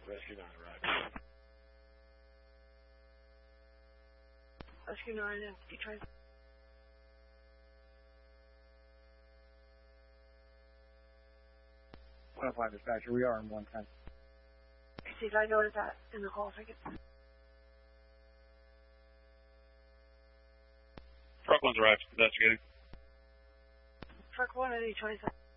Rescue 9 arrived. Rescue 9 in Detroit. One five dispatcher, we are in 110. See if I noted that in the call ticket. Truck 1's arrived, investigating. Truck 1 at 827.